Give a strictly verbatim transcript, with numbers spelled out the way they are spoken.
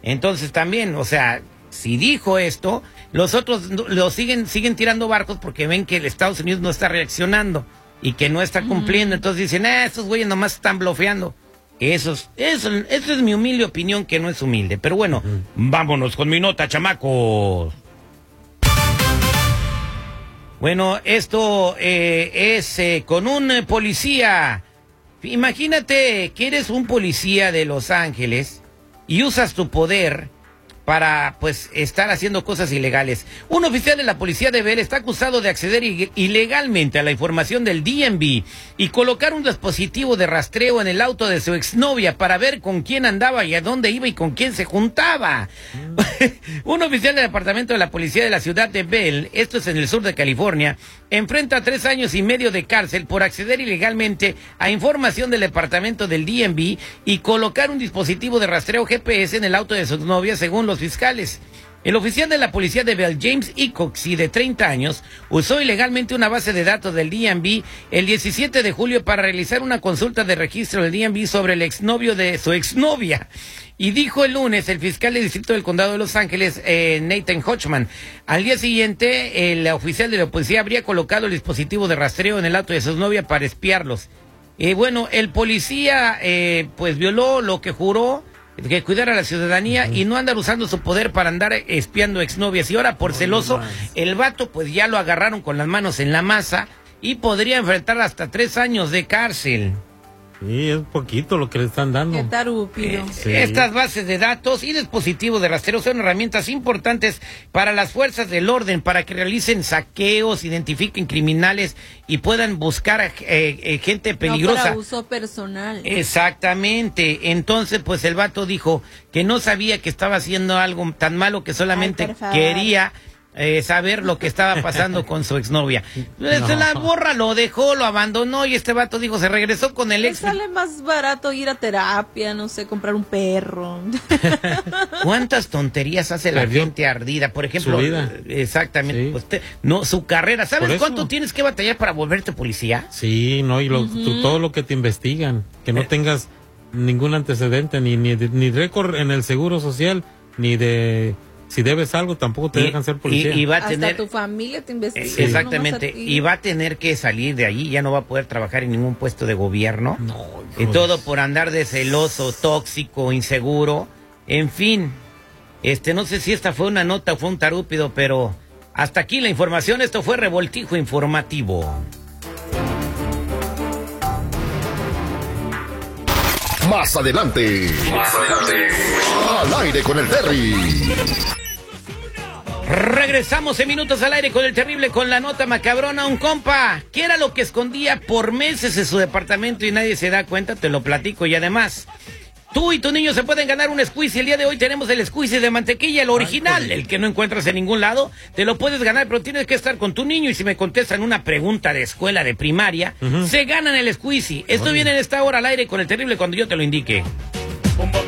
Entonces también, o sea, si dijo esto, los otros lo siguen, siguen tirando barcos porque ven que el Estados Unidos no está reaccionando y que no está cumpliendo. Uh-huh. Entonces dicen, ah, estos güeyes nomás están blofeando. Eso es, eso, eso es mi humilde opinión, que no es humilde. Pero bueno, uh-huh. vámonos con mi nota, chamacos. Bueno, esto eh, es eh, con un eh, policía. Imagínate que eres un policía de Los Ángeles y usas tu poder para, pues, estar haciendo cosas ilegales. Un oficial de la policía de Bell está acusado de acceder ilegalmente a la información del D M V y colocar un dispositivo de rastreo en el auto de su exnovia para ver con quién andaba y a dónde iba y con quién se juntaba. Mm. Un oficial del departamento de la policía de la ciudad de Bell, esto es en el sur de California, enfrenta tres años y medio de cárcel por acceder ilegalmente a información del departamento del D M V y colocar un dispositivo de rastreo G P S en el auto de su exnovia, según los fiscales. El oficial de la policía de Bell, James Ecoxy, de treinta años, usó ilegalmente una base de datos del D M V el diecisiete de julio para realizar una consulta de registro del D M V sobre el exnovio de su exnovia. Y dijo el lunes el fiscal del distrito del condado de Los Ángeles, eh, Nathan Hodgman. Al día siguiente, el oficial de la policía habría colocado el dispositivo de rastreo en el auto de su exnovia para espiarlos. Y eh, bueno, el policía eh, pues violó lo que juró, que cuidar a la ciudadanía, uh-huh. y no andar usando su poder para andar espiando exnovias. Y ahora, por no, celoso, no el vato pues ya lo agarraron con las manos en la masa y podría enfrentar hasta tres años de cárcel. Sí, es poquito lo que le están dando. Qué tarúpido. Eh, sí. Estas bases de datos y dispositivos de rastreo son herramientas importantes para las fuerzas del orden, para que realicen saqueos, identifiquen criminales y puedan buscar eh, eh, gente peligrosa. No para uso personal. Exactamente. Entonces, pues el vato dijo que no sabía que estaba haciendo algo tan malo, que solamente Ay, quería Eh, saber lo que estaba pasando con su exnovia. No. La borra lo dejó, lo abandonó y este vato dijo, se regresó con el ex. Me sale más barato ir a terapia, no sé, comprar un perro. ¿Cuántas tonterías hace la Perdió gente ardida? Por ejemplo, su vida. Exactamente, sí. pues te, no, su carrera. ¿Sabes cuánto tienes que batallar para volverte policía? Sí, no, y lo, uh-huh. tú, todo lo que te investigan, que no eh. tengas ningún antecedente, ni, ni, ni récord en el seguro social, ni de... Si debes algo, tampoco te y, dejan ser policía. Y, y va a tener, hasta tu familia te investiga. Sí. Exactamente. Y va a tener que salir de allí. Ya no va a poder trabajar en ningún puesto de gobierno. No, y todo por andar de celoso, tóxico, inseguro. En fin. Este, no sé si esta fue una nota o fue un tarúpido, pero hasta aquí la información. Esto fue Revoltijo Informativo. Más adelante. Más adelante. Al aire con el Terry. Regresamos en minutos al aire con el terrible, con la nota macabrona. Un compa, ¿qué era lo que escondía por meses en su departamento y nadie se da cuenta? Te lo platico. Y además, tú y tu niño se pueden ganar un squeezy. El día de hoy tenemos el squeezy de mantequilla, el original, el que no encuentras en ningún lado. Te lo puedes ganar, pero tienes que estar con tu niño. Y si me contestan una pregunta de escuela de primaria, uh-huh. se ganan el squeezy. Esto viene en esta hora al aire con el terrible cuando yo te lo indique.